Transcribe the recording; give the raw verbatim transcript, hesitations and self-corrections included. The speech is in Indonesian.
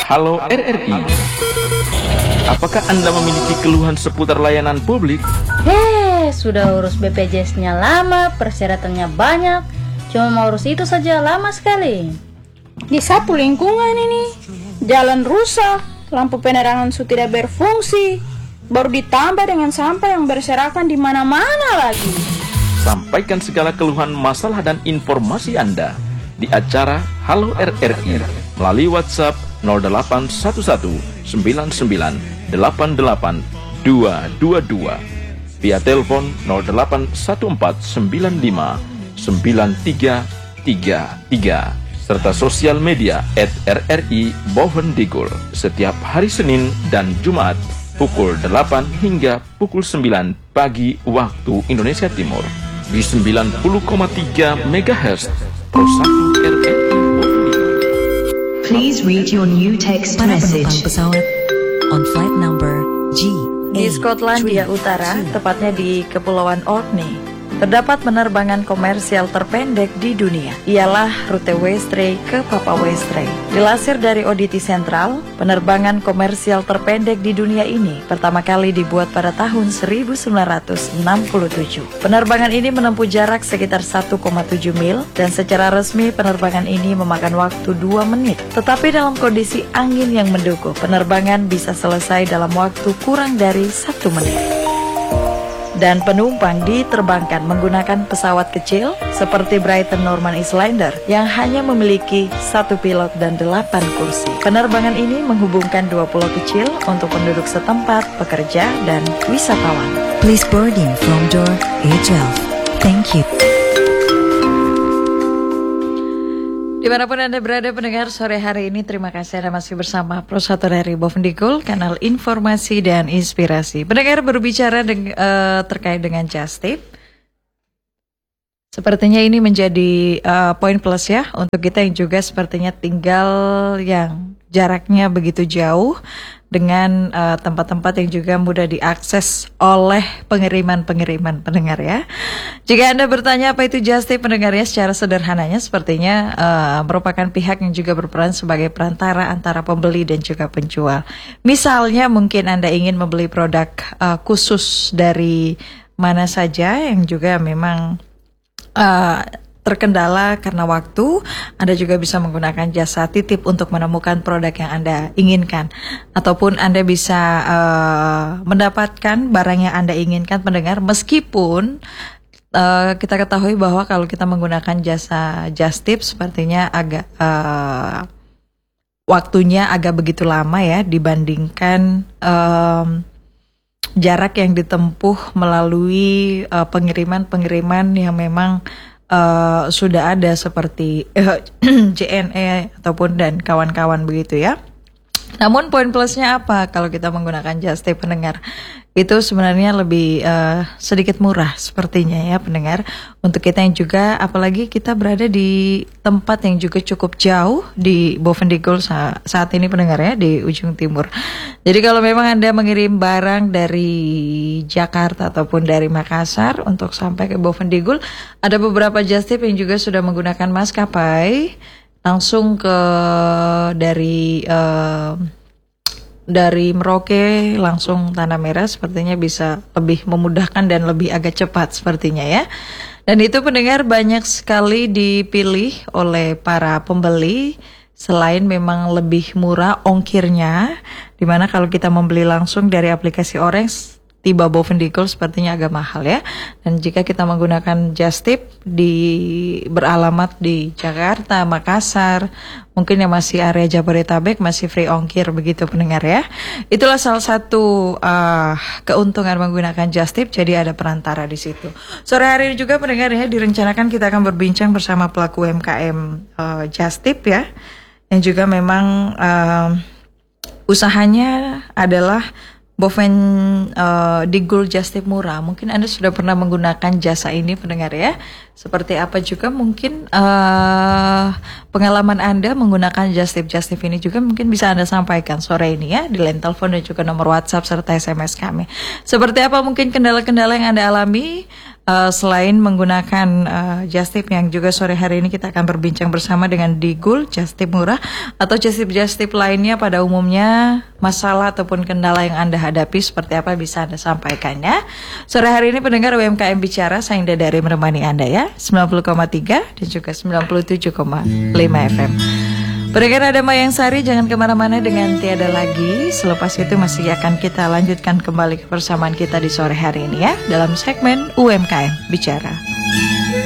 Halo R R I. Apakah Anda memiliki keluhan seputar layanan publik? Hei, sudah urus B P J S-nya lama, persyaratannya banyak. Cuma mau urus itu saja lama sekali. Di sapu lingkungan ini, jalan rusak, lampu penerangan sudah tidak berfungsi, baru ditambah dengan sampah yang berserakan di mana-mana lagi. Sampaikan segala keluhan, masalah dan informasi Anda di acara Halo R R I melalui WhatsApp nol delapan satu satu sembilan sembilan delapan delapan dua dua dua, via telepon nol delapan satu empat sembilan lima sembilan tiga tiga tiga, serta sosial media et R R I Bovendigul setiap hari Senin dan Jumat pukul delapan hingga pukul sembilan pagi waktu Indonesia Timur di sembilan puluh koma tiga megahertz Pro satu R R I Bovendigul. Please read your new text Para message. penumpang pesawat on flight number G Di Skotlandia Utara, tepatnya di Kepulauan Orkney, terdapat penerbangan komersial terpendek di dunia. Ialah rute Westray ke Papa Westray. Dilansir dari Oddity Central, penerbangan komersial terpendek di dunia ini pertama kali dibuat pada tahun seribu sembilan ratus enam puluh tujuh. Penerbangan ini menempuh jarak sekitar satu koma tujuh mil dan secara resmi penerbangan ini memakan waktu dua menit. Tetapi dalam kondisi angin yang mendukung, penerbangan bisa selesai dalam waktu kurang dari satu menit. Dan penumpang diterbangkan menggunakan pesawat kecil seperti Brighton Norman Islander yang hanya memiliki satu pilot dan delapan kursi. Penerbangan ini menghubungkan dua pulau kecil untuk penduduk setempat, pekerja, dan wisatawan. Please boarding from door A twelve. Thank you. Dimanapun Anda berada pendengar sore hari ini, terima kasih Anda masih bersama Pro satu dari Bovendigul, kanal informasi dan inspirasi. Pendengar berbicara deng- uh, terkait dengan Just Tip. Sepertinya ini menjadi uh, poin plus ya untuk kita yang juga sepertinya tinggal yang jaraknya begitu jauh dengan uh, tempat-tempat yang juga mudah diakses oleh pengiriman-pengiriman pendengar ya. Jika Anda bertanya apa itu Just Tip pendengar ya, secara sederhananya sepertinya uh, merupakan pihak yang juga berperan sebagai perantara antara pembeli dan juga penjual. Misalnya mungkin Anda ingin membeli produk uh, khusus dari mana saja yang juga memang uh, terkendala karena waktu, Anda juga bisa menggunakan jasa titip untuk menemukan produk yang Anda inginkan. Ataupun Anda bisa uh, mendapatkan barang yang Anda inginkan pendengar, meskipun uh, kita ketahui bahwa kalau kita menggunakan jasa Just Tip sepertinya agak uh, waktunya agak begitu lama ya dibandingkan um, jarak yang ditempuh melalui uh, pengiriman-pengiriman yang memang Uh, sudah ada seperti uh, J N E ataupun dan kawan-kawan begitu ya. Namun poin plusnya apa kalau kita menggunakan Just Tip pendengar? Itu sebenarnya lebih uh, sedikit murah sepertinya ya pendengar. Untuk kita yang juga, apalagi kita berada di tempat yang juga cukup jauh di Bovendigul sa- saat ini pendengar ya, di ujung timur. Jadi kalau memang Anda mengirim barang dari Jakarta ataupun dari Makassar untuk sampai ke Bovendigul, ada beberapa Just Tip yang juga sudah menggunakan maskapai langsung ke dari uh, dari Merauke langsung Tanah Merah, sepertinya bisa lebih memudahkan dan lebih agak cepat sepertinya ya. Dan itu pendengar banyak sekali dipilih oleh para pembeli, selain memang lebih murah ongkirnya, dimana kalau kita membeli langsung dari aplikasi Orange tiba Bovendigul sepertinya agak mahal ya. Dan jika kita menggunakan Just Tip di beralamat di Jakarta, Makassar, mungkin yang masih area Jabodetabek masih free ongkir begitu pendengar ya. Itulah salah satu uh, keuntungan menggunakan Just Tip, jadi ada perantara di situ. Sore hari ini juga pendengar ya, direncanakan kita akan berbincang bersama pelaku U M K M uh, Just Tip ya, yang juga memang uh, usahanya adalah Boven uh, Digul Just Tip murah. Mungkin Anda sudah pernah menggunakan jasa ini pendengar ya. Seperti apa juga mungkin uh, pengalaman Anda menggunakan Just Tip Just Tip ini juga mungkin bisa Anda sampaikan sore ini ya di line telepon dan juga nomor WhatsApp serta S M S kami. Seperti apa mungkin kendala-kendala yang Anda alami uh, selain menggunakan uh, just tip yang juga sore hari ini kita akan berbincang bersama dengan Digul, just tip murah atau just tip just tip lainnya pada umumnya, masalah ataupun kendala yang Anda hadapi seperti apa bisa Anda sampaikan ya. Sore hari ini pendengar U M K M Bicara, saya Indah dari menemani Anda ya, sembilan puluh koma tiga dan juga sembilan puluh tujuh koma lima F M. Pendengar ada Mayang Sari, jangan kemana-mana dengan Tiada Lagi. Selepas itu masih akan kita lanjutkan kembali kebersamaan kita di sore hari ini ya, dalam segmen U M K M Bicara.